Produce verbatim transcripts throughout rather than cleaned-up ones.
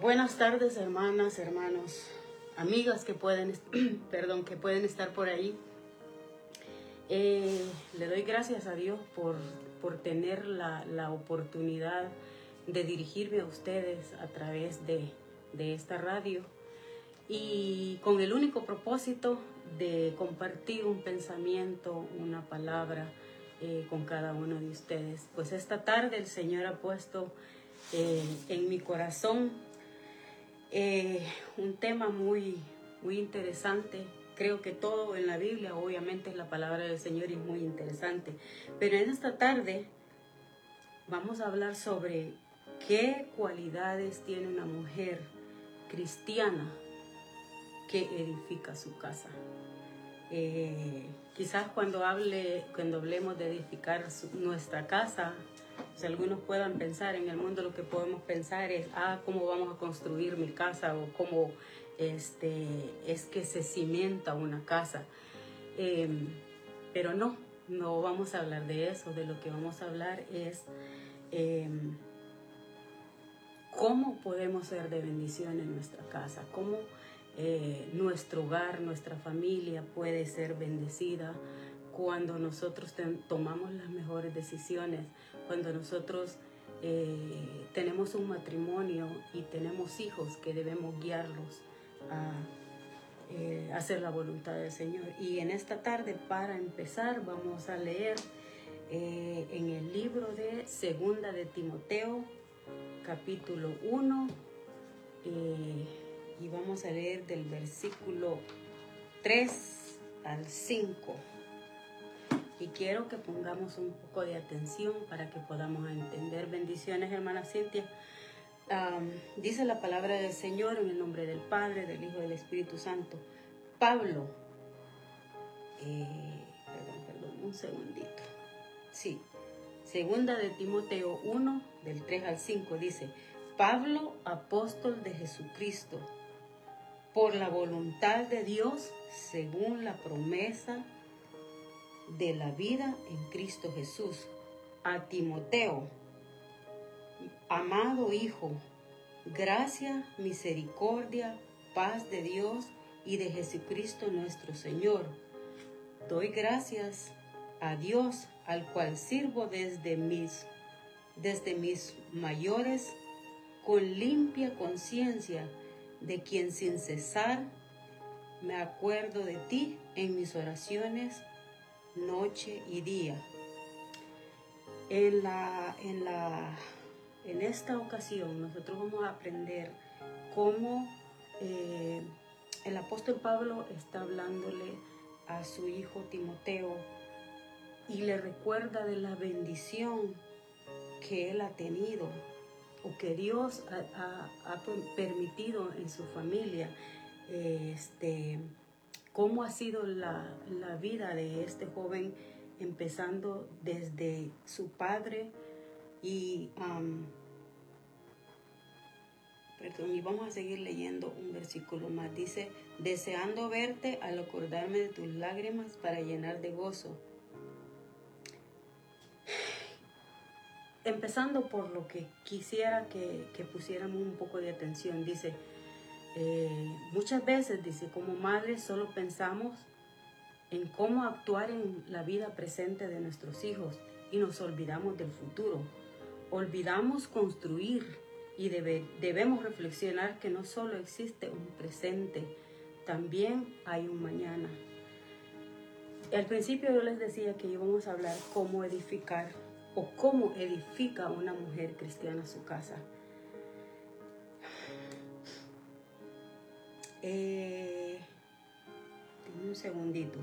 Buenas tardes, hermanas, hermanos, amigas que pueden, perdón, que pueden estar por ahí. Eh, le doy gracias a Dios por, por tener la, la oportunidad de dirigirme a ustedes a través de, de esta radio y con el único propósito de compartir un pensamiento, una palabra eh, con cada uno de ustedes. Pues esta tarde el Señor ha puesto eh, en mi corazón eh, un tema muy, muy interesante. Creo que todo en la Biblia obviamente es la palabra del Señor y es muy interesante. Pero en esta tarde vamos a hablar sobre qué cualidades tiene una mujer cristiana que edifica su casa. Eh, quizás cuando hable, cuando hablemos de edificar su, nuestra casa, pues algunos puedan pensar en el mundo, lo que podemos pensar es, ah, ¿cómo vamos a construir mi casa? O cómo este, es que se cimienta una casa. Eh, pero no, no vamos a hablar de eso. De lo que vamos a hablar es eh, cómo podemos ser de bendición en nuestra casa, cómo eh, nuestro hogar, nuestra familia puede ser bendecida cuando nosotros ten, tomamos las mejores decisiones, cuando nosotros eh, tenemos un matrimonio y tenemos hijos que debemos guiarlos a eh, hacer la voluntad del Señor. Y en esta tarde, para empezar, vamos a leer eh, en el libro de Segunda de Timoteo, capítulo uno, eh, y vamos a leer del versículo tres al cinco. Y quiero que pongamos un poco de atención para que podamos entender. Bendiciones, hermana Cintia. Um, dice la palabra del Señor en el nombre del Padre, del Hijo y del Espíritu Santo. Pablo, eh, perdón, perdón, un segundito. Sí, Segunda de Timoteo uno, del tres al cinco, dice: Pablo, apóstol de Jesucristo, por la voluntad de Dios, según la promesa de la vida en Cristo Jesús, a Timoteo, amado hijo, gracia, misericordia, paz de Dios y de Jesucristo nuestro Señor. Doy gracias a Dios, al cual sirvo desde mis, desde mis mayores, con limpia conciencia, de quien sin cesar me acuerdo de ti en mis oraciones, noche y día. En, la, en, la, en esta ocasión nosotros vamos a aprender cómo eh, el apóstol Pablo está hablándole a su hijo Timoteo y le recuerda de la bendición que él ha tenido o que Dios ha, ha, ha permitido en su familia. Este, cómo ha sido la, la vida de este joven, empezando desde su padre y, um, perdón, y vamos a seguir leyendo un versículo más. Dice: deseando verte al acordarme de tus lágrimas para llenar de gozo. Empezando por lo que quisiera que, que pusiéramos un poco de atención, dice, eh, muchas veces, dice, como madres solo pensamos en cómo actuar en la vida presente de nuestros hijos y nos olvidamos del futuro. Olvidamos construir y debe, debemos reflexionar que no solo existe un presente, también hay un mañana. Al principio yo les decía que íbamos a hablar cómo edificar o cómo edifica una mujer cristiana su casa. Eh, un segundito.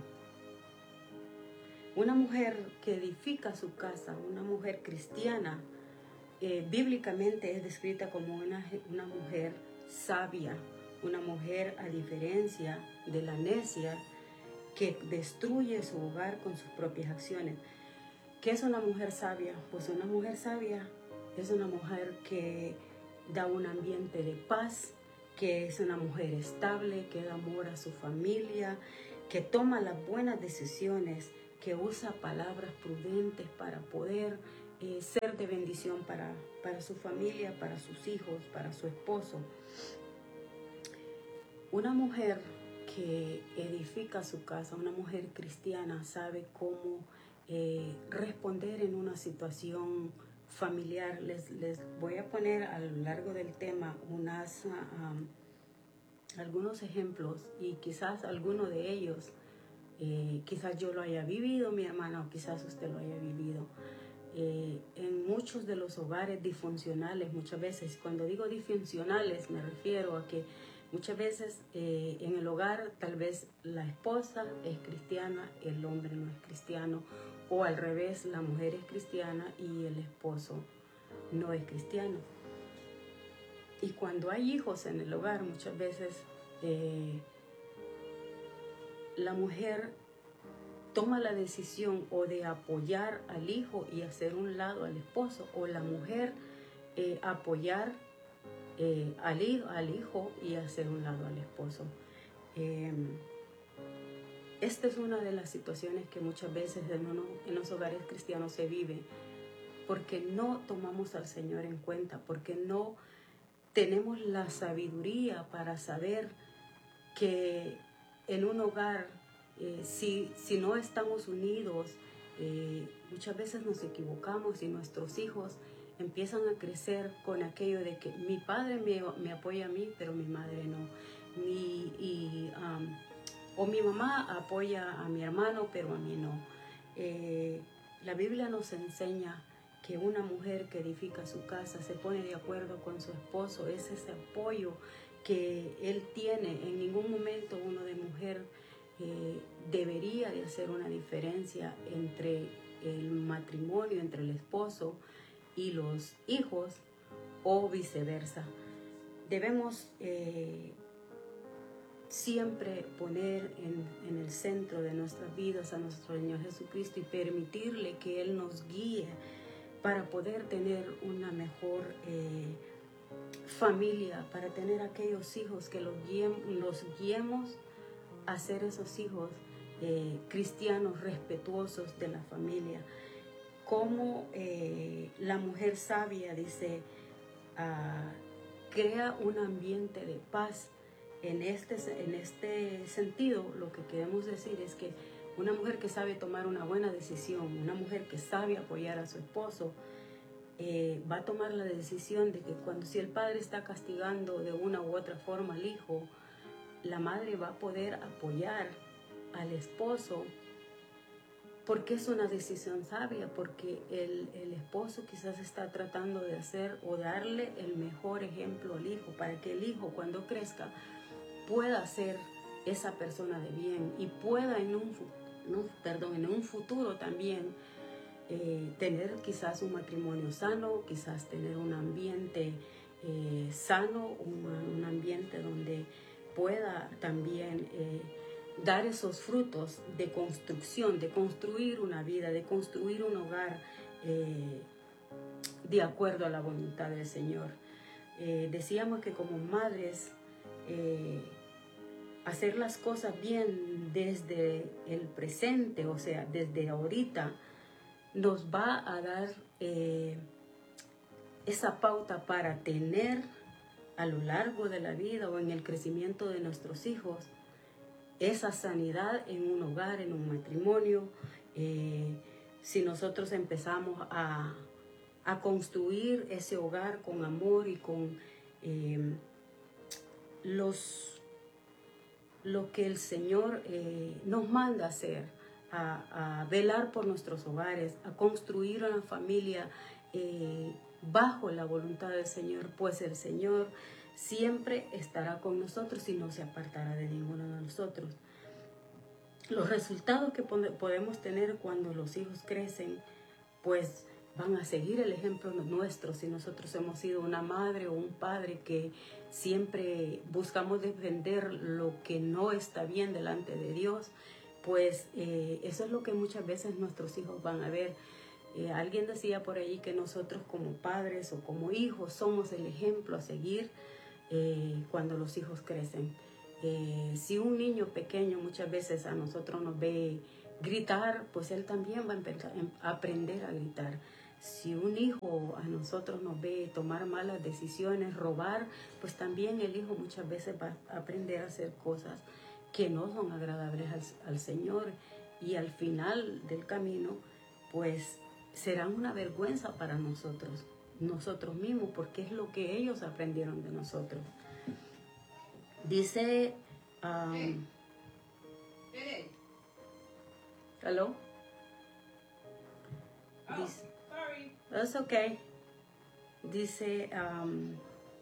Una mujer que edifica su casa, una mujer cristiana, eh, bíblicamente es descrita como una, una mujer sabia, una mujer a diferencia de la necia que destruye su hogar con sus propias acciones. ¿Qué es una mujer sabia? Pues una mujer sabia es una mujer que da un ambiente de paz, que es una mujer estable, que da amor a su familia, que toma las buenas decisiones, que usa palabras prudentes para poder eh, ser de bendición para, para su familia, para sus hijos, para su esposo. Una mujer que edifica su casa, una mujer cristiana, sabe cómo eh, responder en una situación familiar. Les, les voy a poner a lo largo del tema unas, um, algunos ejemplos, y quizás alguno de ellos, eh, quizás yo lo haya vivido, mi hermana, o quizás usted lo haya vivido. Eh, en muchos de los hogares disfuncionales, muchas veces, cuando digo disfuncionales me refiero a que muchas veces eh, en el hogar tal vez la esposa es cristiana, el hombre no es cristiano, o al revés, la mujer es cristiana y el esposo no es cristiano. Y cuando hay hijos en el hogar, muchas veces eh, la mujer toma la decisión o de apoyar al hijo y hacer un lado al esposo, o la mujer eh, apoyar eh, al, hijo, al hijo y hacer un lado al esposo. Eh, esta es una de las situaciones que muchas veces en, uno, en los hogares cristianos se vive, porque no tomamos al Señor en cuenta, porque no tenemos la sabiduría para saber que en un hogar, Eh, si, si no estamos unidos, eh, muchas veces nos equivocamos y nuestros hijos empiezan a crecer con aquello de que mi padre me, me apoya a mí, pero mi madre no. Mi, y, um, o mi mamá apoya a mi hermano, pero a mí no. Eh, la Biblia nos enseña que una mujer que edifica su casa se pone de acuerdo con su esposo, es ese apoyo que él tiene. En ningún momento uno de mujer Eh, debería de hacer una diferencia entre el matrimonio, entre el esposo y los hijos, o viceversa. Debemos eh, siempre poner en, en el centro de nuestras vidas a nuestro Señor Jesucristo y permitirle que Él nos guíe para poder tener una mejor eh, familia, para tener aquellos hijos que los, guíen, los guiemos a ser esos hijos eh, cristianos respetuosos de la familia. Como eh, la mujer sabia dice, uh, crea un ambiente de paz. En este, en este sentido, lo que queremos decir es que una mujer que sabe tomar una buena decisión, una mujer que sabe apoyar a su esposo, eh, va a tomar la decisión de que cuando si el padre está castigando de una u otra forma al hijo, la madre va a poder apoyar al esposo, porque es una decisión sabia, porque el, el esposo quizás está tratando de hacer o darle el mejor ejemplo al hijo, para que el hijo cuando crezca pueda ser esa persona de bien y pueda en un, no, perdón, en un futuro también eh, tener quizás un matrimonio sano, quizás tener un ambiente eh, sano, un, un ambiente donde pueda también eh, dar esos frutos de construcción, de construir una vida, de construir un hogar eh, de acuerdo a la voluntad del Señor. Eh, decíamos que como madres, eh, hacer las cosas bien desde el presente, o sea, desde ahorita, nos va a dar eh, esa pauta para tener a lo largo de la vida o en el crecimiento de nuestros hijos esa sanidad en un hogar, en un matrimonio. Eh, si nosotros empezamos a, a construir ese hogar con amor y con eh, los, lo que el Señor eh, nos manda hacer, a, a velar por nuestros hogares, a construir una familia eh, bajo la voluntad del Señor, pues el Señor siempre estará con nosotros y no se apartará de ninguno de nosotros. Los resultados que podemos tener cuando los hijos crecen, pues van a seguir el ejemplo nuestro. Si nosotros hemos sido una madre o un padre que siempre buscamos defender lo que no está bien delante de Dios, pues eh, eso es lo que muchas veces nuestros hijos van a ver. Eh, alguien decía por ahí que nosotros como padres o como hijos somos el ejemplo a seguir eh, cuando los hijos crecen. Eh, si un niño pequeño muchas veces a nosotros nos ve gritar, pues él también va a empezar a aprender a gritar. Si un hijo a nosotros nos ve tomar malas decisiones, robar, pues también el hijo muchas veces va a aprender a hacer cosas que no son agradables al, al Señor, y al final del camino pues serán una vergüenza para nosotros, nosotros mismos, porque es lo que ellos aprendieron de nosotros. Dice, um, ¿aló? Dice, that's okay. Dice, um,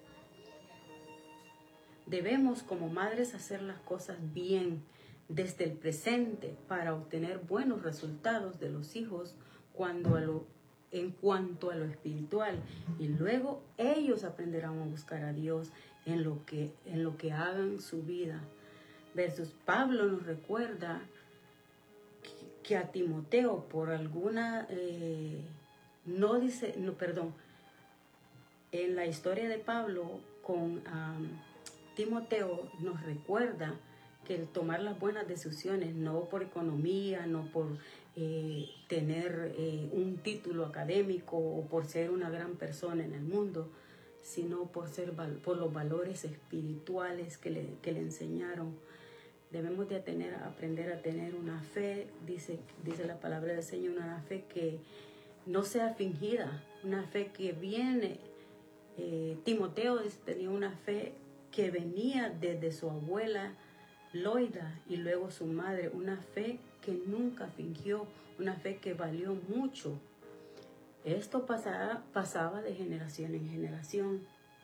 debemos como madres hacer las cosas bien desde el presente para obtener buenos resultados de los hijos cuando a lo, en cuanto a lo espiritual, y luego ellos aprenderán a buscar a Dios en lo que, en lo que hagan su vida. Versus Pablo nos recuerda que, que a Timoteo por alguna, eh, no dice, no, perdón, en la historia de Pablo con um, Timoteo nos recuerda que el tomar las buenas decisiones, no por economía, no por eh, tener eh, un título académico o por ser una gran persona en el mundo, sino por, ser, por los valores espirituales que le, que le enseñaron. Debemos de tener, aprender a tener una fe, dice, dice la palabra del Señor, una fe que no sea fingida, una fe que viene. Eh, Timoteo tenía una fe que venía desde su abuela Loida y luego su madre, una fe que nunca fingió, una fe que valió mucho. Esto pasaba, pasaba de generación en generación.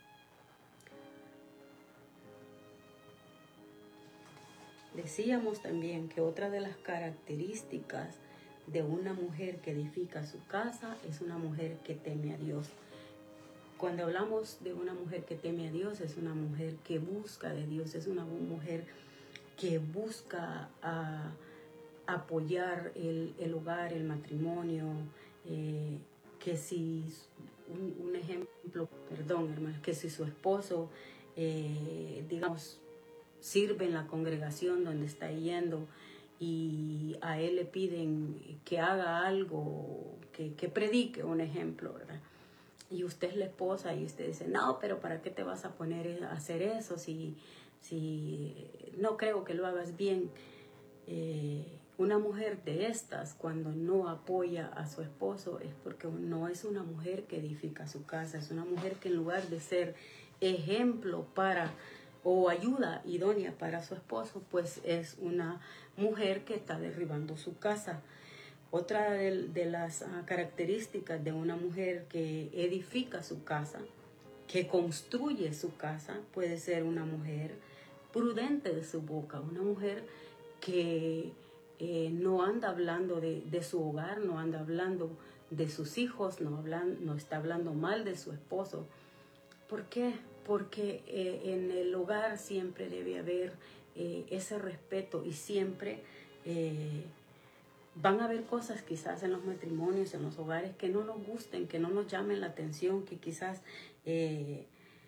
Decíamos también que otra de las características de una mujer que edifica su casa es una mujer que teme a Dios. Cuando hablamos de una mujer que teme a Dios, es una mujer que busca de Dios, es una mujer que busca a, apoyar el, el hogar, el matrimonio, eh, que si, un, un ejemplo, perdón hermano, que si su esposo, eh, digamos, sirve en la congregación donde está yendo y a él le piden que haga algo, que, que predique, un ejemplo, ¿verdad? Y usted es la esposa y usted dice, no, pero ¿para qué te vas a poner a hacer eso si, si no creo que lo hagas bien? Eh, una mujer de estas, cuando no apoya a su esposo, es porque no es una mujer que edifica su casa, es una mujer que en lugar de ser ejemplo para o ayuda idónea para su esposo, pues es una mujer que está derribando su casa. Otra de, de las uh, características de una mujer que edifica su casa, que construye su casa, puede ser una mujer prudente de su boca, una mujer que eh, no anda hablando de, de su hogar, no anda hablando de sus hijos, no, hablan, no está hablando mal de su esposo. ¿Por qué? Porque eh, en el hogar siempre debe haber eh, ese respeto y siempre eh, van a haber cosas quizás en los matrimonios, en los hogares que no nos gusten, que no nos llamen la atención, que quizás eh,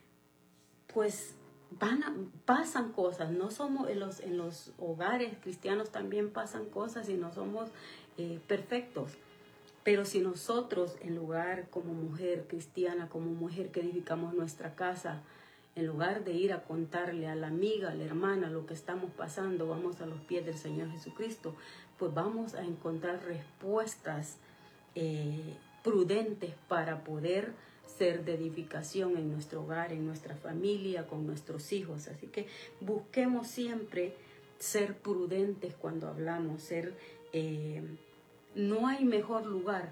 pues van a, pasan cosas. No somos en los, en los hogares cristianos también pasan cosas y no somos eh, perfectos. Pero si nosotros, en lugar como mujer cristiana, como mujer que edificamos nuestra casa, en lugar de ir a contarle a la amiga, a la hermana lo que estamos pasando, vamos a los pies del Señor Jesucristo, pues vamos a encontrar respuestas eh, prudentes para poder ser de edificación en nuestro hogar, en nuestra familia, con nuestros hijos. Así que busquemos siempre ser prudentes cuando hablamos, ser... Eh, no hay mejor lugar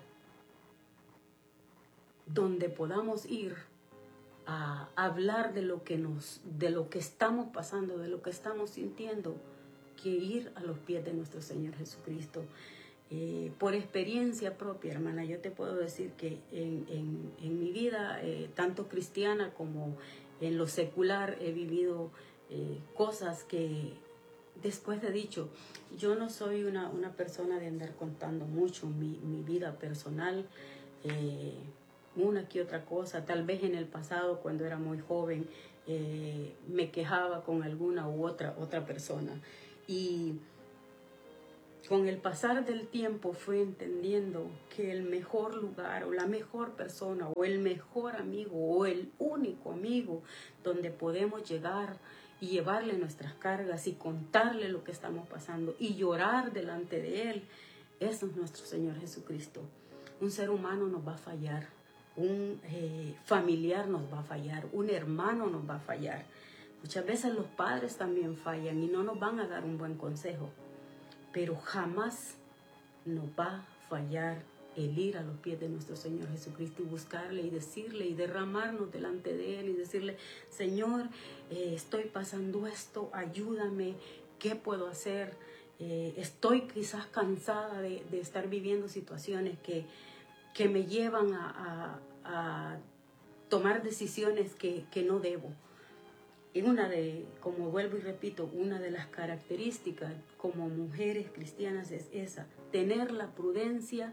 donde podamos ir a hablar de lo que nos, de lo que estamos pasando, de lo que estamos sintiendo, que ir a los pies de nuestro Señor Jesucristo. Eh, por experiencia propia, hermana, yo te puedo decir que en, en, en mi vida, eh, tanto cristiana como en lo secular, he vivido eh, cosas que después he dicho, yo no soy una, una persona de andar contando mucho mi, mi vida personal, eh, una que otra cosa. Tal vez en el pasado, cuando era muy joven, eh, me quejaba con alguna u otra, otra persona. Y con el pasar del tiempo fui entendiendo que el mejor lugar o la mejor persona o el mejor amigo o el único amigo donde podemos llegar y llevarle nuestras cargas y contarle lo que estamos pasando y llorar delante de Él, eso es nuestro Señor Jesucristo. Un ser humano nos va a fallar, un eh, familiar nos va a fallar, un hermano nos va a fallar. Muchas veces los padres también fallan y no nos van a dar un buen consejo. Pero jamás nos va a fallar el ir a los pies de nuestro Señor Jesucristo y buscarle y decirle y derramarnos delante de Él y decirle, Señor, eh, estoy pasando esto, ayúdame, ¿qué puedo hacer? Eh, estoy quizás cansada de, de estar viviendo situaciones que, que me llevan a, a, a tomar decisiones que, que no debo. Y una de, como vuelvo y repito, una de las características como mujeres cristianas es esa, tener la prudencia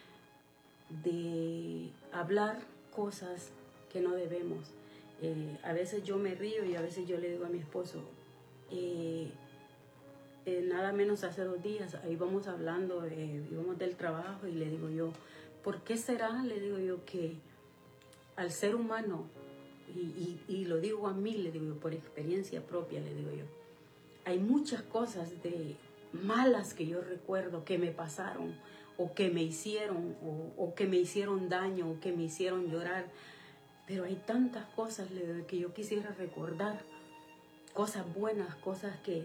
de hablar cosas que no debemos. Eh, a veces yo me río y a veces yo le digo a mi esposo, eh, eh, nada menos hace dos días, ahí vamos hablando, eh, íbamos del trabajo y le digo yo, ¿por qué será, le digo yo, que al ser humano, Y, y, y lo digo a mí, le digo yo, por experiencia propia, le digo yo, hay muchas cosas de malas que yo recuerdo que me pasaron o que me hicieron o, o que me hicieron daño o que me hicieron llorar, pero hay tantas cosas, le digo, que yo quisiera recordar, cosas buenas, cosas que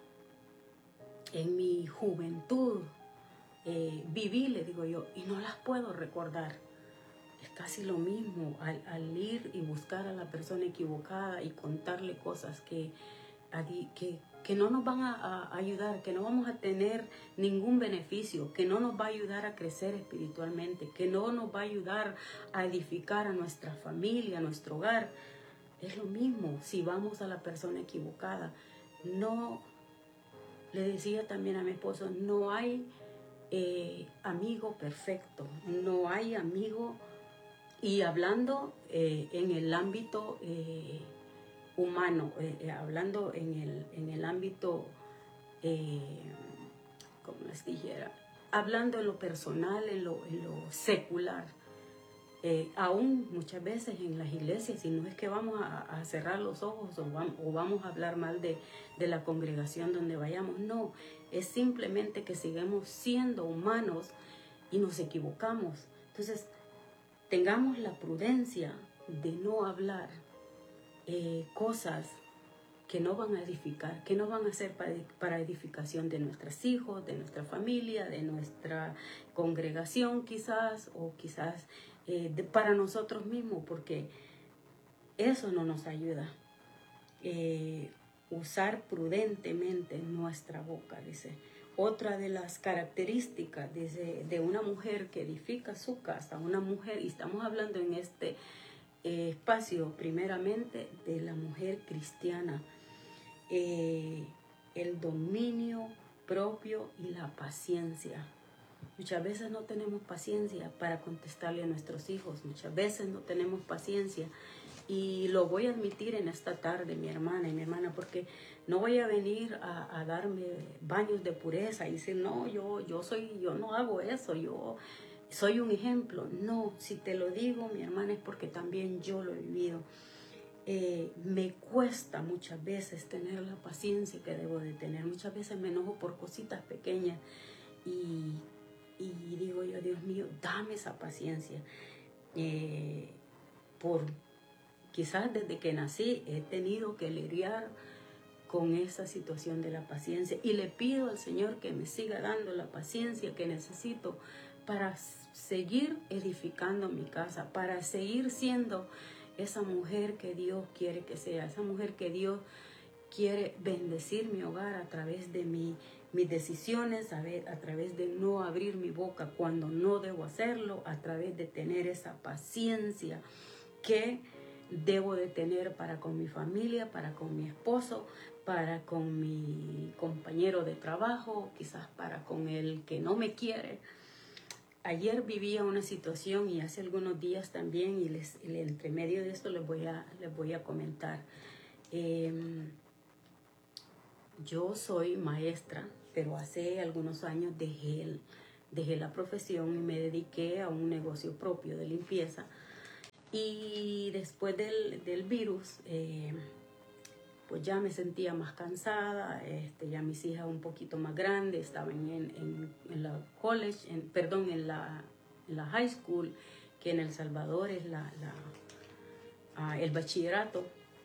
en mi juventud eh, viví, le digo yo, y no las puedo recordar. Es casi lo mismo al, al ir y buscar a la persona equivocada y contarle cosas que, que, que no nos van a, a ayudar, que no vamos a tener ningún beneficio, que no nos va a ayudar a crecer espiritualmente, que no nos va a ayudar a edificar a nuestra familia, a nuestro hogar. Es lo mismo si vamos a la persona equivocada. No, le decía también a mi esposo, no hay eh, amigo perfecto, no hay amigo. Y hablando eh, en el ámbito eh, humano, eh, hablando en el, en el ámbito, eh, como les dijera, hablando en lo personal, en lo, en lo secular, eh, aún muchas veces en las iglesias, y no es que vamos a, a cerrar los ojos o vamos, o vamos a hablar mal de, de la congregación donde vayamos, no, es simplemente que sigamos siendo humanos y nos equivocamos. Entonces, tengamos la prudencia de no hablar eh, cosas que no van a edificar, que no van a ser para, para edificación de nuestros hijos, de nuestra familia, de nuestra congregación quizás, o quizás eh, de, para nosotros mismos, porque eso no nos ayuda. Eh, usar prudentemente nuestra boca, dice. Otra de las características de, de una mujer que edifica su casa, una mujer, y estamos hablando en este eh, espacio primeramente de la mujer cristiana, eh, el dominio propio y la paciencia. Muchas veces no tenemos paciencia para contestarle a nuestros hijos, muchas veces no tenemos paciencia. Y lo voy a admitir en esta tarde, mi hermana y mi hermana, porque no voy a venir a, a darme baños de pureza y decir, no, yo, yo, soy, yo no hago eso, yo soy un ejemplo. No, si te lo digo, mi hermana, es porque también yo lo he vivido. Eh, me cuesta muchas veces tener la paciencia que debo de tener. Muchas veces me enojo por cositas pequeñas y, y digo yo, Dios mío, dame esa paciencia. Eh, por Quizás desde que nací he tenido que lidiar con esa situación de la paciencia y le pido al Señor que me siga dando la paciencia que necesito para seguir edificando mi casa, para seguir siendo esa mujer que Dios quiere que sea, esa mujer que Dios quiere bendecir mi hogar a través de mi, mis decisiones, a, ver, a través de no abrir mi boca cuando no debo hacerlo, a través de tener esa paciencia que debo de tener para con mi familia, para con mi esposo, para con mi compañero de trabajo, quizás para con el que no me quiere. Ayer vivía una situación y hace algunos días también, y les, entre medio de esto les voy a, les voy a comentar. Eh, yo soy maestra, pero hace algunos años dejé, el, dejé la profesión y me dediqué a un negocio propio de limpieza. Y después del, del virus, eh, pues ya me sentía más cansada, este, ya mis hijas un poquito más grandes, estaban en, en, en la college, en, perdón, en la, en la high school, que en El Salvador es la, la, uh, el bachillerato.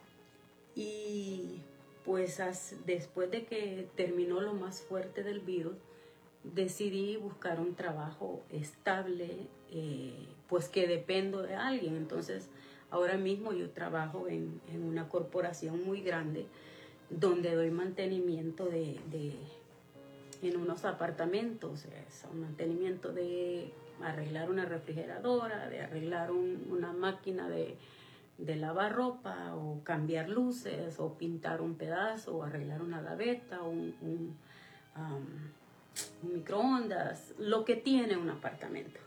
Y pues as, después de que terminó lo más fuerte del virus, decidí buscar un trabajo estable, eh, pues que dependo de alguien. Entonces, ahora mismo yo trabajo en, en una corporación muy grande donde doy mantenimiento de, de en unos apartamentos, es un mantenimiento de arreglar una refrigeradora, de arreglar un, una máquina de, de lavar ropa, o cambiar luces, o pintar un pedazo, o arreglar una gaveta, un, un, um, un microondas, lo que tiene un apartamento.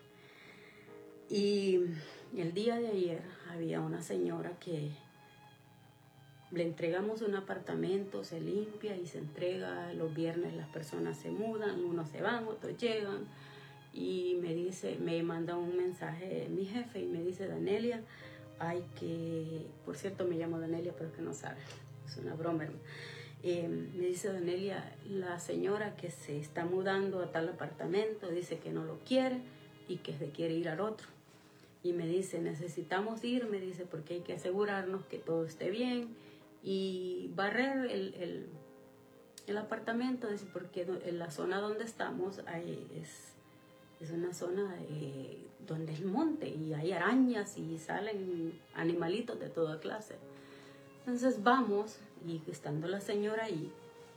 Y el día de ayer había una señora que le entregamos un apartamento, se limpia y se entrega. Los viernes las personas se mudan, unos se van, otros llegan. Y me dice, me manda un mensaje mi jefe y me dice: Danelia, hay que, por cierto me llamo Danelia, pero es que no sabe, es una broma, hermano. Eh, me dice: Danelia, la señora que se está mudando a tal apartamento dice que no lo quiere y que se quiere ir al otro. Y me dice: necesitamos ir, me dice, porque hay que asegurarnos que todo esté bien y barrer el, el, el apartamento, dice, porque en la zona donde estamos hay, es, es una zona eh, donde es monte y hay arañas y salen animalitos de toda clase. Entonces vamos, y estando la señora ahí,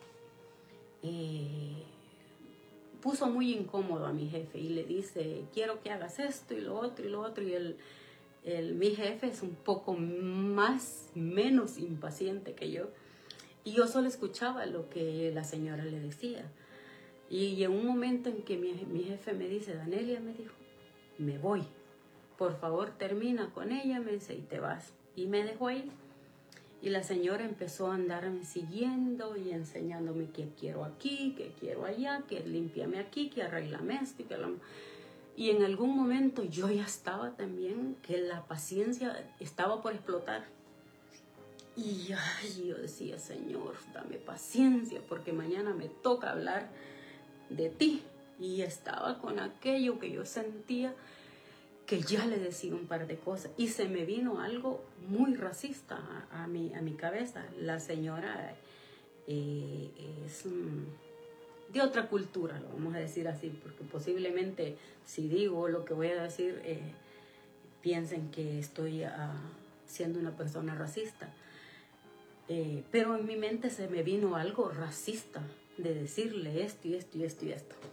eh, puso muy incómodo a mi jefe y le dice: quiero que hagas esto y lo otro y lo otro. Y el, el, mi jefe es un poco más, menos impaciente que yo. Y yo solo escuchaba lo que la señora le decía. Y en un momento en que mi, mi jefe me dice: Danelia, me dijo, me voy. Por favor, termina con ella, me dice, y te vas. Y me dejó ahí. Y la señora empezó a andarme siguiendo y enseñándome que quiero aquí, que quiero allá, que límpiame aquí, que arréglame esto. Y, que la... y en algún momento yo ya estaba también, que la paciencia estaba por explotar. Y ay, yo decía: Señor, dame paciencia, porque mañana me toca hablar de ti. Y estaba con aquello que yo sentía, que ya le decía un par de cosas, y se me vino algo muy racista a, a, mi, a mi cabeza. La señora eh, es um, de otra cultura, lo vamos a decir así, porque posiblemente si digo lo que voy a decir, eh, piensen que estoy uh, siendo una persona racista. Eh, pero en mi mente se me vino algo racista de decirle esto y esto y esto y esto.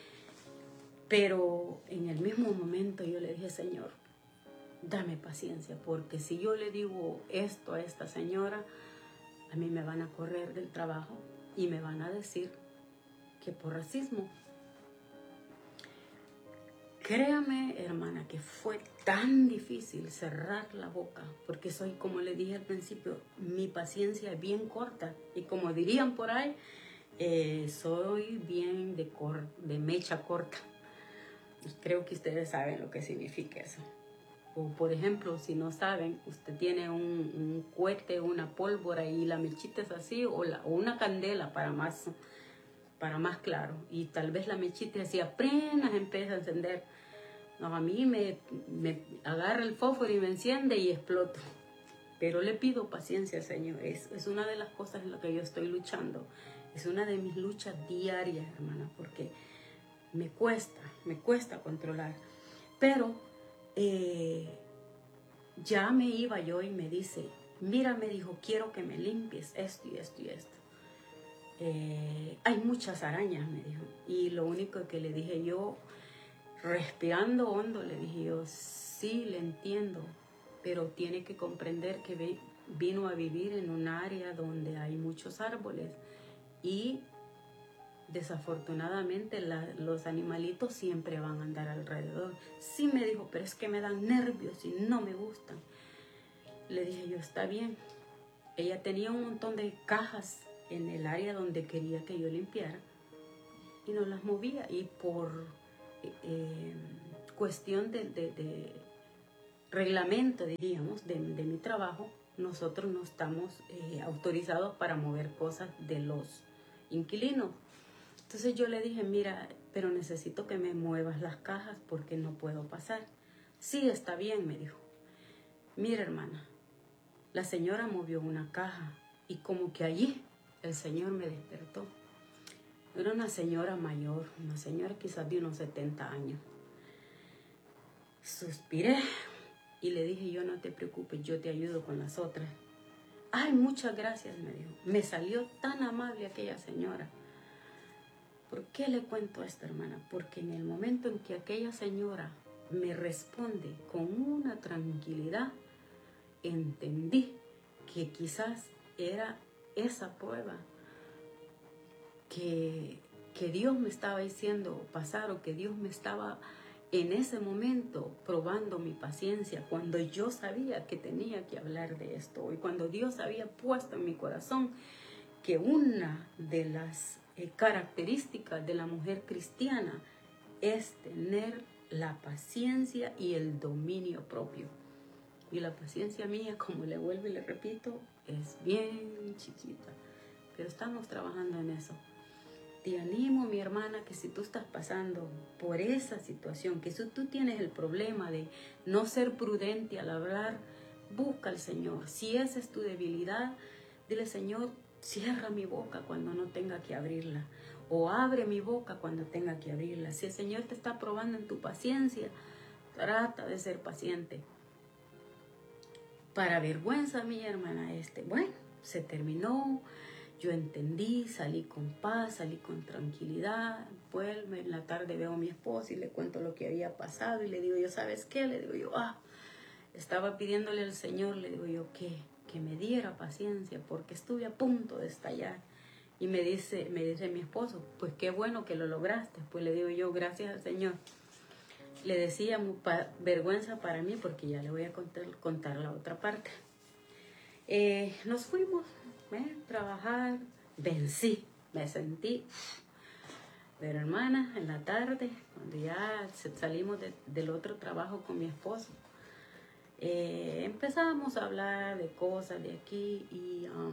Pero en el mismo momento yo le dije: Señor, dame paciencia, porque si yo le digo esto a esta señora, a mí me van a correr del trabajo y me van a decir que por racismo. Créame, hermana, que fue tan difícil cerrar la boca, porque soy, como le dije al principio, mi paciencia es bien corta. Y como dirían por ahí, eh, soy bien de, cor de mecha corta. Creo que ustedes saben lo que significa eso. O por ejemplo, si no saben, usted tiene un, un cohete, una pólvora y la mechita es así, o, la, o una candela para más, para más claro. Y tal vez la mechita así apenas empieza a encender. No, a mí me, me agarra el fósforo y me enciende y exploto. Pero le pido paciencia, Señor. Es, es una de las cosas en las que yo estoy luchando. Es una de mis luchas diarias, hermana, porque me cuesta, me cuesta controlar. Pero eh, ya me iba yo y me dice: mira, me dijo, quiero que me limpies esto y esto y esto. Eh, hay muchas arañas, me dijo. Y lo único que le dije yo, respirando hondo, le dije yo: sí, le entiendo, pero tiene que comprender que vino a vivir en un área donde hay muchos árboles y desafortunadamente la, los animalitos siempre van a andar alrededor. Sí, me dijo, pero es que me dan nervios y no me gustan. Le dije yo: está bien. Ella tenía un montón de cajas en el área donde quería que yo limpiara, y no las movía. Y por eh, cuestión de, de, de reglamento, diríamos, de, de mi trabajo, nosotros no estamos eh, autorizados para mover cosas de los inquilinos. Entonces yo le dije, mira, pero necesito que me muevas las cajas porque no puedo pasar. Sí, está bien, me dijo. Mira, hermana, la señora movió una caja y como que allí el Señor me despertó. Era una señora mayor, una señora quizás de unos setenta años. Suspiré y le dije, yo no te preocupes, yo te ayudo con las otras. Ay, muchas gracias, me dijo. Me salió tan amable aquella señora. ¿Por qué le cuento esto, hermana? Porque en el momento en que aquella señora me responde con una tranquilidad, entendí que quizás era esa prueba que, que Dios me estaba diciendo pasar, o que Dios me estaba en ese momento probando mi paciencia, cuando yo sabía que tenía que hablar de esto, y cuando Dios había puesto en mi corazón que una de las eh, características de la mujer cristiana es tener la paciencia y el dominio propio. Y la paciencia mía, como le vuelvo y le repito, es bien chiquita, pero estamos trabajando en eso. Te animo, mi hermana, que si tú estás pasando por esa situación, que si tú tienes el problema de no ser prudente al hablar, busca al Señor. Si esa es tu debilidad, dile, Señor, cierra mi boca cuando no tenga que abrirla, o abre mi boca cuando tenga que abrirla. Si el Señor te está probando en tu paciencia, trata de ser paciente. Para vergüenza mía, hermana, este, bueno, se terminó. Yo entendí, salí con paz, salí con tranquilidad. Vuelvo en la tarde, veo a mi esposo y le cuento lo que había pasado. Y le digo yo, ¿sabes qué? Le digo yo, ah, estaba pidiéndole al Señor, le digo yo, que, que me diera paciencia, porque estuve a punto de estallar. Y me dice, me dice mi esposo, pues qué bueno que lo lograste. Pues le digo yo, gracias al Señor. Le decía, pa, vergüenza para mí, porque ya le voy a contar, contar la otra parte. Eh, nos fuimos a ¿eh? trabajar, vencí, me sentí. Pero hermana, en la tarde, cuando ya salimos de, del otro trabajo con mi esposo, eh, empezamos a hablar de cosas de aquí y um,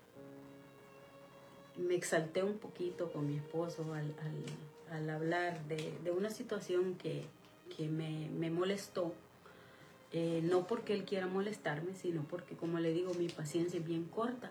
me exalté un poquito con mi esposo al, al, al hablar de, de una situación que, que me, me molestó. Eh, no porque él quiera molestarme, sino porque, como le digo, mi paciencia es bien corta.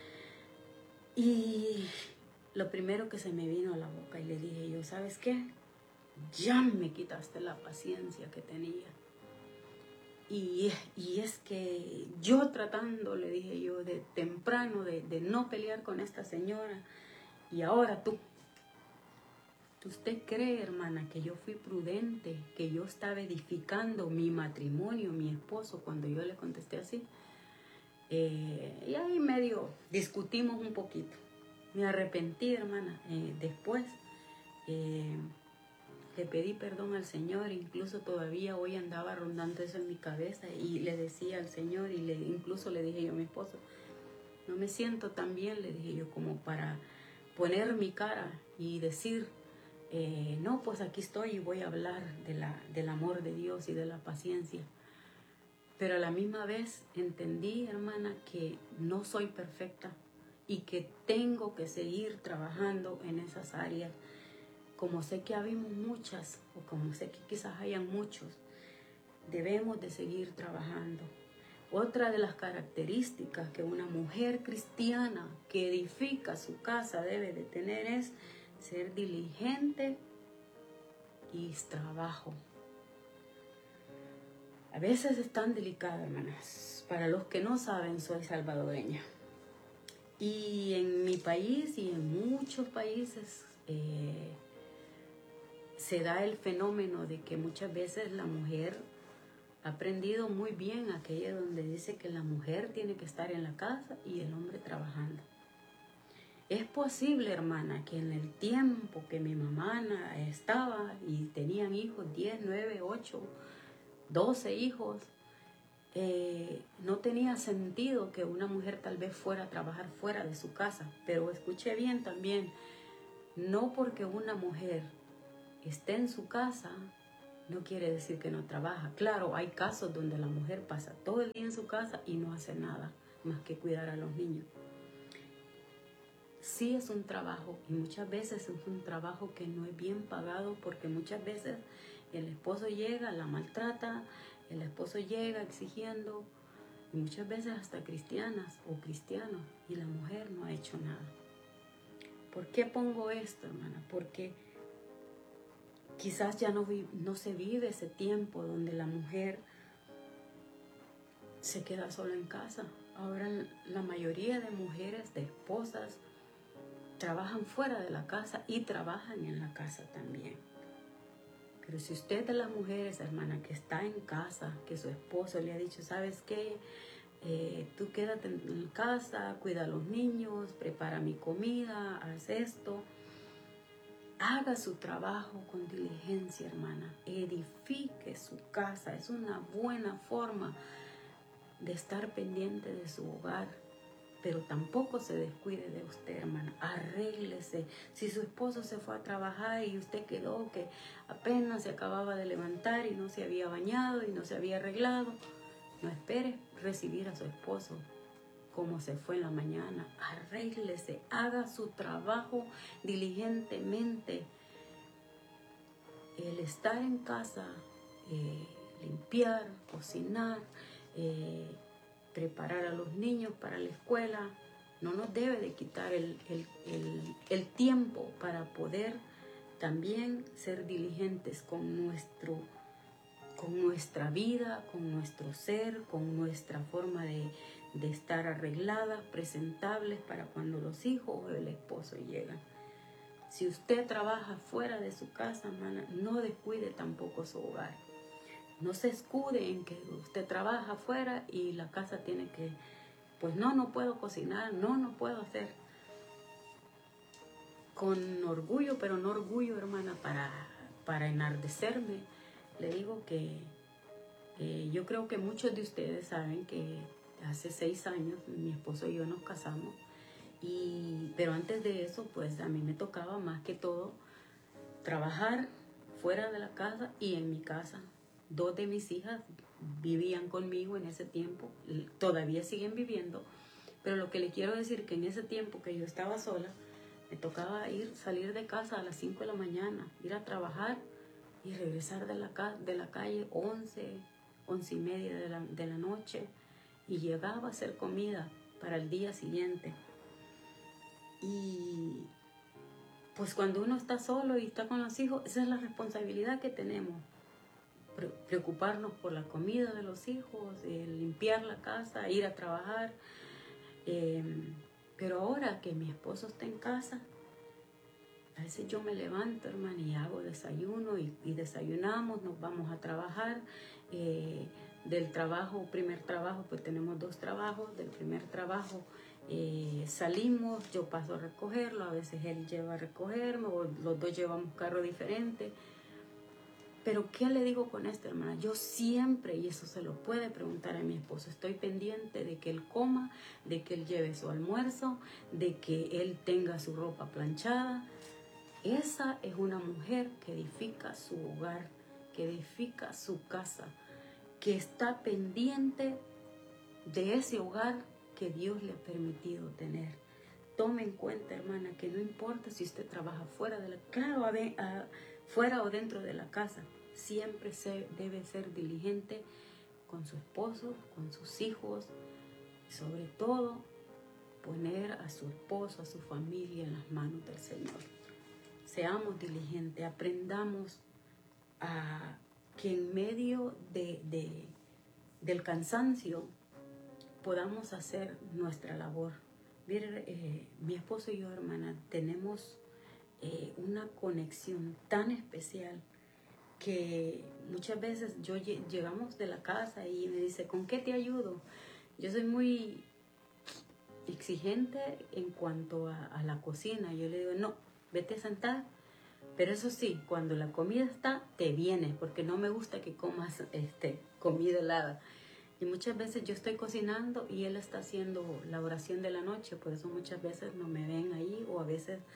Y lo primero que se me vino a la boca, y le dije yo, ¿sabes qué? Ya me quitaste la paciencia que tenía. Y, y es que yo tratando, le dije yo, de temprano, de, de no pelear con esta señora, y ahora tú. ¿Usted cree, hermana, que yo fui prudente, que yo estaba edificando mi matrimonio, mi esposo, cuando yo le contesté así? Eh, y ahí medio discutimos un poquito. Me arrepentí, hermana. Eh, después eh, le pedí perdón al Señor, incluso todavía hoy andaba rondando eso en mi cabeza, y le decía al Señor, y le, incluso le dije yo a mi esposo, no me siento tan bien, le dije yo, como para poner mi cara y decir, Eh, no, pues aquí estoy y voy a hablar de la, del amor de Dios y de la paciencia. Pero a la misma vez entendí, hermana, que no soy perfecta y que tengo que seguir trabajando en esas áreas. Como sé que habemos muchas, o como sé que quizás hayan muchos, debemos de seguir trabajando. Otra de las características que una mujer cristiana que edifica su casa debe de tener es ser diligente y trabajo. A veces es tan delicado, hermanas. Para los que no saben, soy salvadoreña. Y en mi país y en muchos países eh, se da el fenómeno de que muchas veces la mujer ha aprendido muy bien aquello donde dice que la mujer tiene que estar en la casa y el hombre trabajando. Es posible, hermana, que en el tiempo que mi mamá estaba y tenían hijos, diez, nueve, ocho, doce hijos, eh, no tenía sentido que una mujer tal vez fuera a trabajar fuera de su casa. Pero escuché bien también, No porque una mujer esté en su casa, no quiere decir que no trabaja. Claro, hay casos donde la mujer pasa todo el día en su casa y no hace nada más que cuidar a los niños. Sí es un trabajo y muchas veces es un trabajo que no es bien pagado porque muchas veces el esposo llega, la maltrata, el esposo llega exigiendo, y muchas veces hasta cristianas o cristianos, y la mujer no ha hecho nada. ¿Por qué pongo esto, hermana? Porque quizás ya no, vi, no se vive ese tiempo donde la mujer se queda sola en casa. Ahora la mayoría de mujeres, de esposas, trabajan fuera de la casa y trabajan en la casa también. Pero si usted es de las mujeres, hermana, que está en casa, que su esposo le ha dicho, ¿sabes qué? Eh, tú quédate en casa, cuida a los niños, prepara mi comida, haz esto. Haga su trabajo con diligencia, hermana. Edifique su casa. Es una buena forma de estar pendiente de su hogar. Pero tampoco se descuide de usted, hermana. Arréglese. Si su esposo se fue a trabajar y usted quedó que apenas se acababa de levantar y no se había bañado y no se había arreglado, no espere recibir a su esposo como se fue en la mañana. Arréglese, haga su trabajo diligentemente. El estar en casa, eh, limpiar, cocinar, eh, preparar a los niños para la escuela, no nos debe de quitar el, el, el, el tiempo para poder también ser diligentes con nuestro con nuestra vida, con nuestro ser, con nuestra forma de, de estar arregladas, presentables para cuando los hijos o el esposo llegan. Si usted trabaja fuera de su casa, hermana, no descuide tampoco su hogar. No se escude en que usted trabaja afuera y la casa tiene que, pues no, no puedo cocinar, no, no puedo hacer. Con orgullo, pero no orgullo, hermana, para, para enardecerme, le digo que eh, yo creo que muchos de ustedes saben que hace seis años mi esposo y yo nos casamos, y, pero antes de eso, pues a mí me tocaba más que todo trabajar fuera de la casa y en mi casa. Dos de mis hijas vivían conmigo en ese tiempo, todavía siguen viviendo, pero lo que les quiero decir que en ese tiempo que yo estaba sola, me tocaba ir, salir de casa a las cinco de la mañana, ir a trabajar y regresar de la, de la calle once, once y media de la, de la noche, y llegaba a hacer comida para el día siguiente. Y pues cuando uno está solo y está con los hijos, esa es la responsabilidad que tenemos. Preocuparnos por la comida de los hijos, eh, limpiar la casa, ir a trabajar. Eh, pero ahora que mi esposo está en casa, a veces yo me levanto, hermano, y hago desayuno y, y desayunamos, nos vamos a trabajar. Eh, del trabajo, primer trabajo, pues tenemos dos trabajos. Del primer trabajo eh, salimos, yo paso a recogerlo, a veces él lleva a recogerme, o los dos llevamos carro diferente. Pero ¿qué le digo con esto, hermana? Yo siempre, y eso se lo puede preguntar a mi esposo, estoy pendiente de que él coma, de que él lleve su almuerzo, de que él tenga su ropa planchada. Esa es una mujer que edifica su hogar, que edifica su casa, que está pendiente de ese hogar que Dios le ha permitido tener. Tome en cuenta, hermana, que no importa si usted trabaja fuera de la, claro, a, a, fuera o dentro de la casa, siempre se debe ser diligente con su esposo, con sus hijos, y sobre todo poner a su esposo, a su familia en las manos del Señor. Seamos diligentes, aprendamos a que en medio de, de, del cansancio podamos hacer nuestra labor. Miren, eh, mi esposo y yo, hermana, tenemos eh, una conexión tan especial que muchas veces yo llegamos de la casa y me dice, ¿con qué te ayudo? Yo soy muy exigente en cuanto a, a la cocina. Yo le digo, no, vete a sentar. Pero eso sí, cuando la comida está, te viene, porque no me gusta que comas este, comida helada. Y muchas veces yo estoy cocinando y él está haciendo la oración de la noche, por eso muchas veces no me ven ahí, o a veces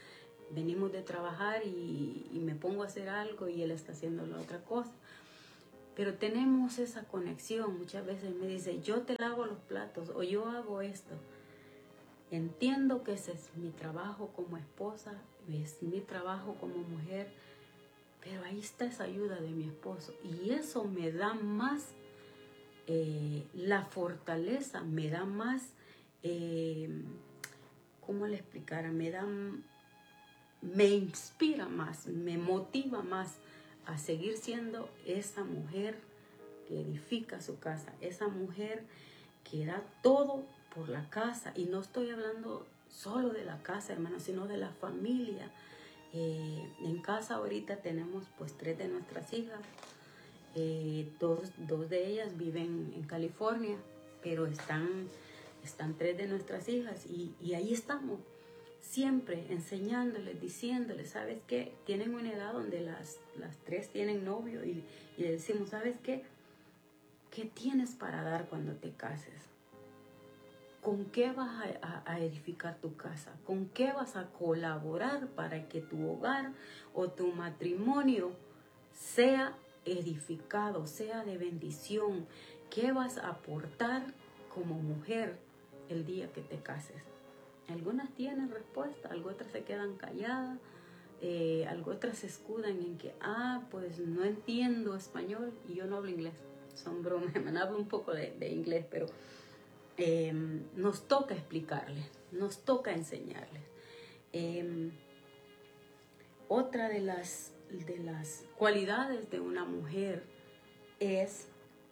venimos de trabajar y, y me pongo a hacer algo y él está haciendo la otra cosa. Pero tenemos esa conexión. Muchas veces me dice, yo te lavo los platos o yo hago esto. Entiendo que ese es mi trabajo como esposa, es mi trabajo como mujer, pero ahí está esa ayuda de mi esposo. Y eso me da más eh, la fortaleza, me da más, eh, ¿cómo le explicara? Me da, me inspira más, me motiva más a seguir siendo esa mujer que edifica su casa, esa mujer que da todo por la casa. Y no estoy hablando solo de la casa, hermano, sino de la familia. Eh, en casa ahorita tenemos pues tres de nuestras hijas. Eh, dos, dos de ellas viven en California, pero están, están tres de nuestras hijas y, y ahí estamos. Siempre enseñándoles, diciéndoles, ¿sabes qué? Tienen una edad donde las, las tres tienen novio y, y le decimos, ¿sabes qué? ¿Qué tienes para dar cuando te cases? ¿Con qué vas a, a, a edificar tu casa? ¿Con qué vas a colaborar para que tu hogar o tu matrimonio sea edificado, sea de bendición? ¿Qué vas a aportar como mujer el día que te cases? Algunas tienen respuesta, algunas otras se quedan calladas, eh, algunas otras se escudan en que, ah, pues no entiendo español y yo no hablo inglés. Son bromas, me hablo un poco de, de inglés, pero eh, nos toca explicarles, nos toca enseñarles. Eh, otra de las, de las cualidades de una mujer es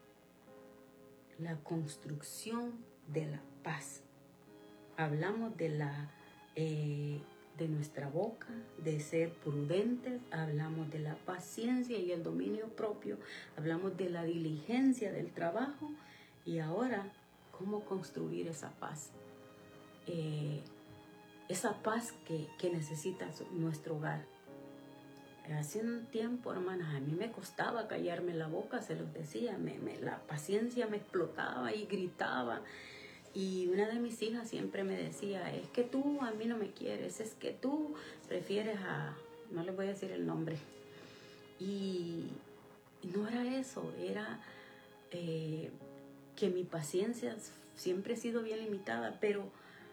la construcción de la paz. Hablamos de la eh, de nuestra boca, de ser prudentes, hablamos de la paciencia y el dominio propio, hablamos de la diligencia del trabajo y ahora cómo construir esa paz. Eh, esa paz que, que necesita nuestro hogar. Hace un tiempo, hermanas, a mí me costaba callarme la boca, se los decía, me, me, la paciencia me explotaba y gritaba. Y una de mis hijas siempre me decía, es que tú a mí no me quieres, es que tú prefieres a, no les voy a decir el nombre. Y no era eso, era eh, que mi paciencia siempre ha sido bien limitada, pero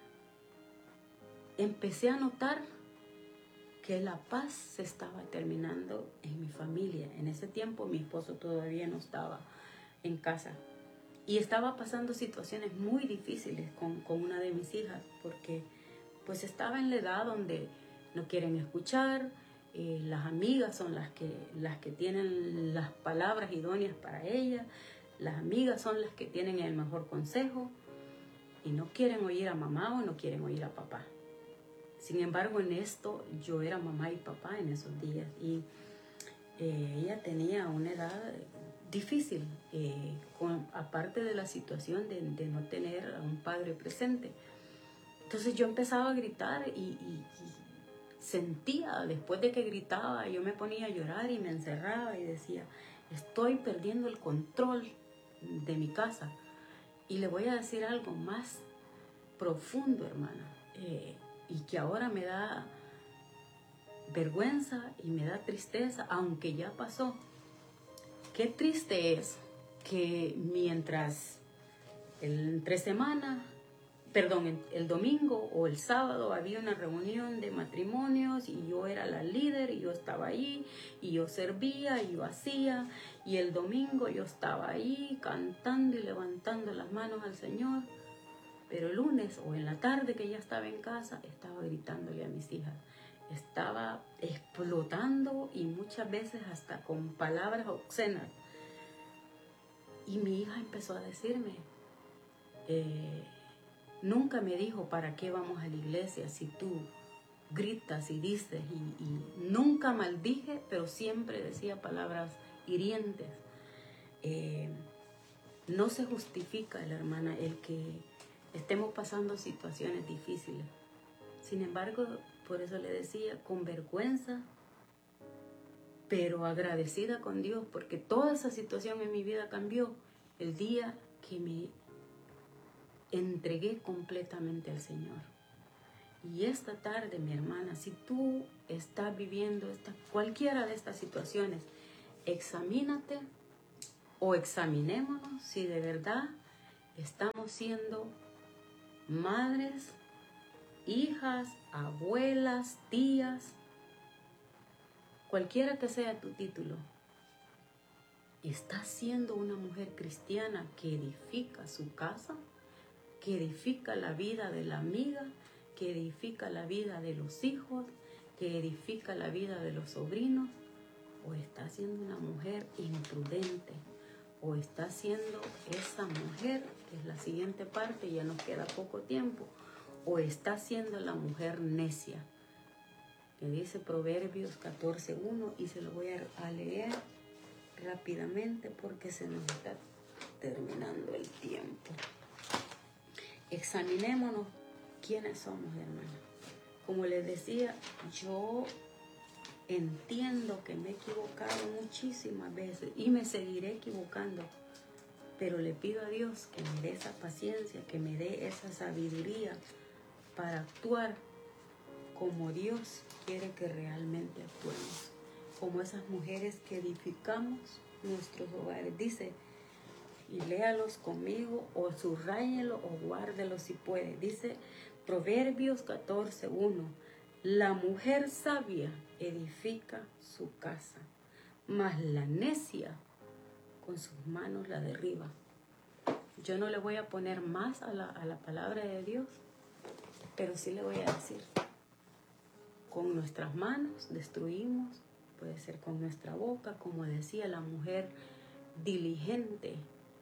empecé a notar que la paz se estaba terminando en mi familia. En ese tiempo mi esposo todavía no estaba en casa. Y estaba pasando situaciones muy difíciles con, con una de mis hijas, porque pues estaba en la edad donde no quieren escuchar, eh, las amigas son las que, las que tienen las palabras idóneas para ella, las amigas son las que tienen el mejor consejo y no quieren oír a mamá o no quieren oír a papá. Sin embargo, en esto yo era mamá y papá en esos días y eh, ella tenía una edad difícil, eh, con, aparte de la situación de, de no tener a un padre presente. Entonces yo empezaba a gritar y, y, y sentía, después de que gritaba, yo me ponía a llorar y me encerraba y decía, estoy perdiendo el control de mi casa. Y le voy a decir algo más profundo, hermana, eh, y que ahora me da vergüenza y me da tristeza, aunque ya pasó. Qué triste es que mientras el, entre semana, perdón, el domingo o el sábado había una reunión de matrimonios y yo era la líder y yo estaba ahí y yo servía y yo hacía, y el domingo yo estaba ahí cantando y levantando las manos al Señor, pero el lunes o en la tarde que ya estaba en casa estaba gritándole a mis hijas. Estaba explotando y muchas veces hasta con palabras obscenas. Y mi hija empezó a decirme, eh, nunca me dijo para qué vamos a la iglesia si tú gritas y dices. Y, y nunca maldije, pero siempre decía palabras hirientes. Eh, no se justifica, la hermana, el que estemos pasando situaciones difíciles. Sin embargo, por eso le decía, con vergüenza, pero agradecida con Dios, porque toda esa situación en mi vida cambió el día que me entregué completamente al Señor. Y esta tarde, mi hermana, si tú estás viviendo esta, cualquiera de estas situaciones, examínate o examinémonos si de verdad estamos siendo madres, hijas, abuelas, tías, cualquiera que sea tu título. ¿Estás siendo una mujer cristiana que edifica su casa, que edifica la vida de la amiga, que edifica la vida de los hijos, que edifica la vida de los sobrinos? ¿O estás siendo una mujer imprudente? ¿O estás siendo esa mujer, que es la siguiente parte, ya nos queda poco tiempo? ¿O estás siendo la mujer necia? Que dice Proverbios catorce uno, y se lo voy a, a leer rápidamente porque se nos está terminando el tiempo. Examinémonos quiénes somos, hermana. Como les decía, yo entiendo que me he equivocado muchísimas veces y me seguiré equivocando, pero le pido a Dios que me dé esa paciencia, que me dé esa sabiduría para actuar como Dios quiere que realmente actuemos, como esas mujeres que edificamos nuestros hogares. Dice, y léalos conmigo, o subrayelo o guárdelo si puede. Dice Proverbios catorce uno, la mujer sabia edifica su casa, mas la necia con sus manos la derriba. Yo no le voy a poner más a la, a la palabra de Dios, pero sí le voy a decir, con nuestras manos destruimos, puede ser con nuestra boca, como decía la mujer diligente.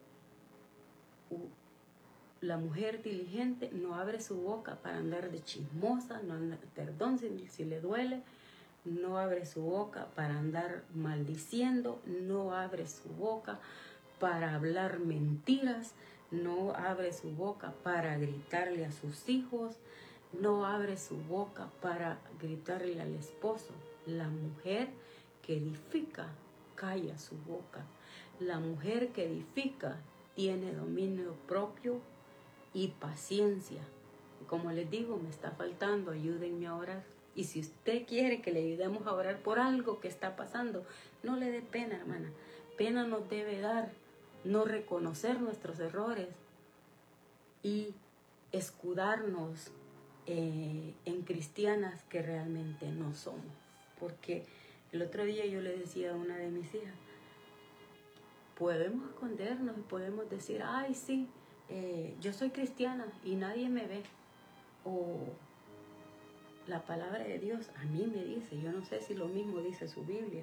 La mujer diligente no abre su boca para andar de chismosa, no anda, perdón si, si le duele, no abre su boca para andar maldiciendo, no abre su boca para hablar mentiras, no abre su boca para gritarle a sus hijos, no abre su boca para gritarle al esposo. La mujer que edifica calla su boca. La mujer que edifica tiene dominio propio y paciencia. Como les digo, me está faltando, ayúdenme a orar. Y si usted quiere que le ayudemos a orar por algo que está pasando, no le dé pena, hermana. Pena nos debe dar no reconocer nuestros errores y escudarnos eh, en cristianas que realmente no somos. Porque el otro día yo le decía a una de mis hijas, podemos escondernos y podemos decir, ay sí, eh, yo soy cristiana y nadie me ve. O la palabra de Dios a mí me dice, yo no sé si lo mismo dice su Biblia,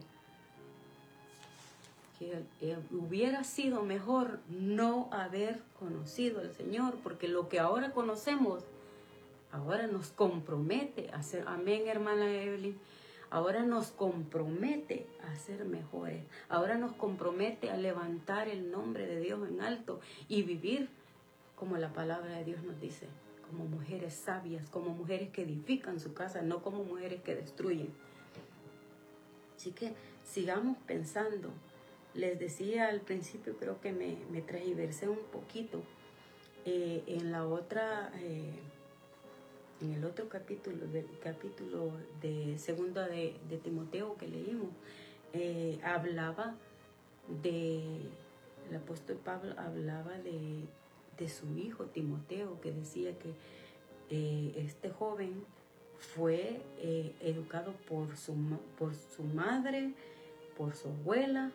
que eh, hubiera sido mejor no haber conocido al Señor, porque lo que ahora conocemos, ahora nos compromete a ser, amén, hermana Evelyn, ahora nos compromete a ser mejores, ahora nos compromete a levantar el nombre de Dios en alto y vivir como la palabra de Dios nos dice, como mujeres sabias, como mujeres que edifican su casa, no como mujeres que destruyen. Así que sigamos pensando. Les decía al principio, creo que me, me transversé un poquito, eh, en la otra, eh, en el otro capítulo, del capítulo de segunda de, de Timoteo que leímos, eh, hablaba de, el apóstol Pablo hablaba de, de su hijo Timoteo, que decía que eh, este joven fue eh, educado por su, por su madre, por su abuela,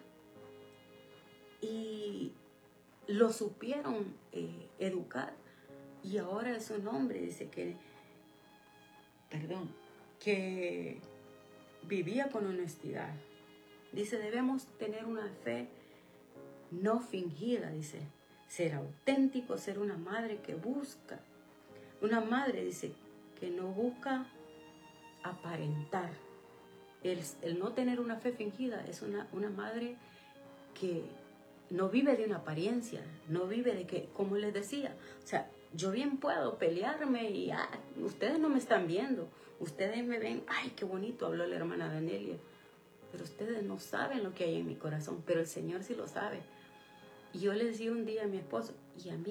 y lo supieron eh, educar, y ahora es un hombre, dice que, perdón, que vivía con honestidad. Dice, debemos tener una fe no fingida, dice, ser auténtico, ser una madre que busca, una madre, dice, que no busca aparentar. El, el no tener una fe fingida es una, una madre que no vive de una apariencia, no vive de que, como les decía, o sea, yo bien puedo pelearme y ah, ustedes no me están viendo, ustedes me ven, ay, qué bonito habló la hermana Danelia, pero ustedes no saben lo que hay en mi corazón, pero el Señor sí lo sabe. Y yo le decía un día a mi esposo, y a mí,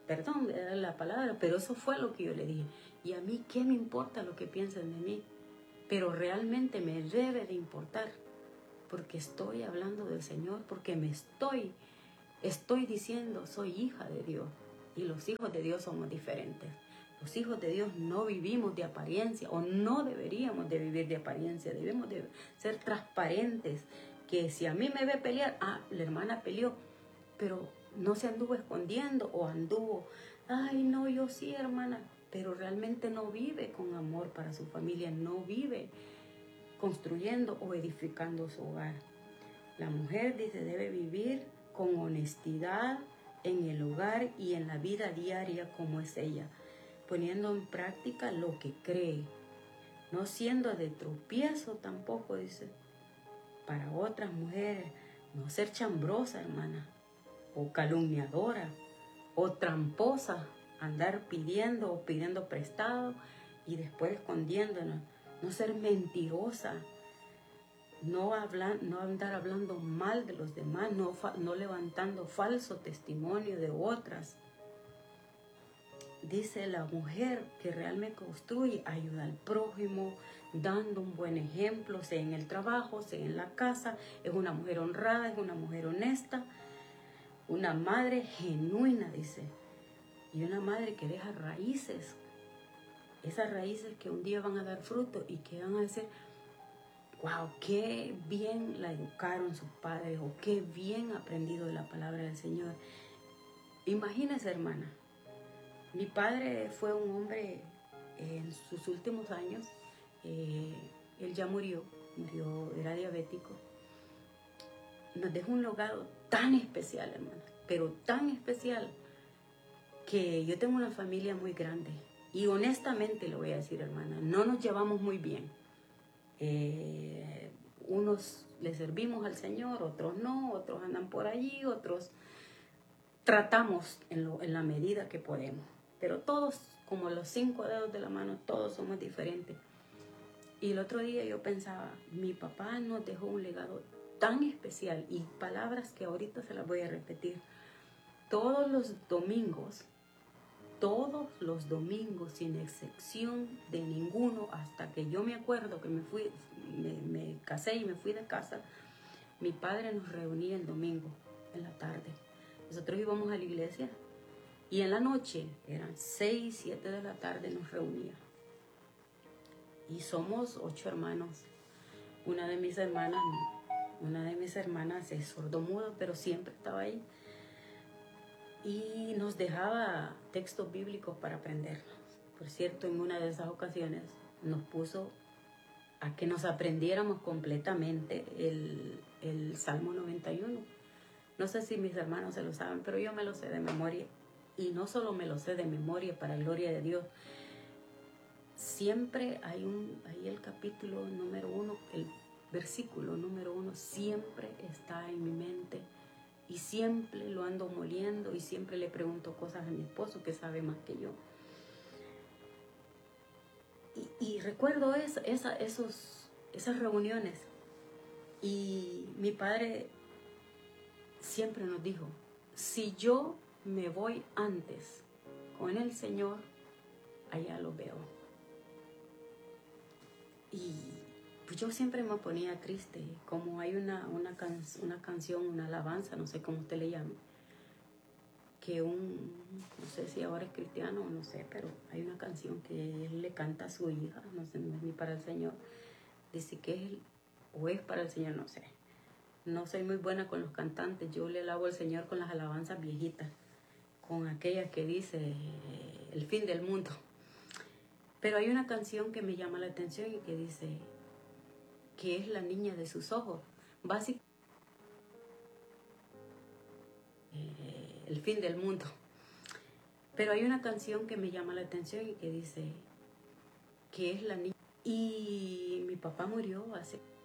perdón, era la palabra, pero eso fue lo que yo le dije. Y a mí, ¿qué me importa lo que piensen de mí? Pero realmente me debe de importar, porque estoy hablando del Señor, porque me estoy, estoy diciendo, soy hija de Dios. Y los hijos de Dios somos diferentes. Los hijos de Dios no vivimos de apariencia, o no deberíamos de vivir de apariencia. Debemos de ser transparentes, que si a mí me ve pelear, ah, la hermana peleó, pero no se anduvo escondiendo o anduvo, ay no, yo sí, hermana, pero realmente no vive con amor para su familia, no vive construyendo o edificando su hogar. La mujer, dice, debe vivir con honestidad en el hogar y en la vida diaria como es ella, poniendo en práctica lo que cree, no siendo de tropiezo tampoco, dice, para otras mujeres, no ser chambrosa, hermana, o calumniadora, o tramposa, andar pidiendo o pidiendo prestado y después escondiéndonos, no ser mentirosa, no, hablar, no andar hablando mal de los demás, no, no levantando falso testimonio de otras. Dice la mujer que realmente construye, ayuda al prójimo, dando un buen ejemplo, sea en el trabajo, sea en la casa, es una mujer honrada, es una mujer honesta, una madre genuina, dice, y una madre que deja raíces, esas raíces que un día van a dar fruto y que van a decir, wow, qué bien la educaron sus padres, o qué bien ha aprendido de la palabra del Señor. Imagínese, hermana, mi padre fue un hombre eh, en sus últimos años, eh, él ya murió, murió, era diabético. Nos dejó un legado tan especial, hermana, pero tan especial, que yo tengo una familia muy grande. Y honestamente le voy a decir, hermana, no nos llevamos muy bien. Eh, unos le servimos al Señor, otros no, otros andan por allí, otros tratamos en, lo, en la medida que podemos. Pero todos, como los cinco dedos de la mano, todos somos diferentes. Y el otro día yo pensaba, mi papá nos dejó un legado tan especial, y palabras que ahorita se las voy a repetir. Todos los domingos, todos los domingos, sin excepción de ninguno, hasta que yo me acuerdo que me fui, me, me casé y me fui de casa, mi padre nos reunía el domingo en la tarde. Nosotros íbamos a la iglesia y en la noche, eran seis, siete de la tarde, nos reunía. Y somos ocho hermanos. Una de mis hermanas, una de mis hermanas es sordomuda, pero siempre estaba ahí. Y nos dejaba textos bíblicos para aprenderlos. Por cierto, en una de esas ocasiones nos puso a que nos aprendiéramos completamente el, el Salmo noventa y uno. No sé si mis hermanos se lo saben, pero yo me lo sé de memoria. Y no solo me lo sé de memoria, para gloria de Dios. Siempre hay un, ahí el capítulo número uno, el versículo número uno, siempre está en mi mente. Y siempre lo ando moliendo y siempre le pregunto cosas a mi esposo, que sabe más que yo. Y, y recuerdo esa, esa, esos, esas reuniones. Y mi padre siempre nos dijo, si yo me voy antes con el Señor, allá lo veo. Y pues yo siempre me ponía triste, como hay una, una, can, una canción, una alabanza, no sé cómo usted le llame, que un, no sé si ahora es cristiano o no sé, pero hay una canción que él le canta a su hija, no sé, no es ni para el Señor, dice que es, o es para el Señor, no sé. No soy muy buena con los cantantes, yo le alabo al Señor con las alabanzas viejitas, con aquellas que dice el fin del mundo. Pero hay una canción que me llama la atención y que dice que es la niña de sus ojos. Básicamente, eh, el fin del mundo. Pero hay una canción que me llama la atención y que dice que es la niña. Y mi papá murió hace